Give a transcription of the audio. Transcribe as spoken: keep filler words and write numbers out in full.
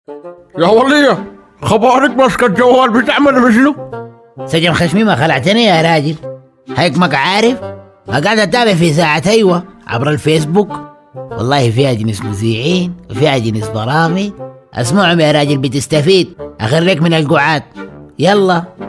يا ولية، خبارك ماسكة الجوال بتعمل بشنو؟ سجن خشمي ما خلعتني يا راجل. هيك ماك عارف قاعد اتابع في ساعة ايوه عبر الفيسبوك. والله فيها جنس مذيعين وفيها جنس برامج، اسمعهم يا راجل بتستفيد. اخريك من القعاد. يلا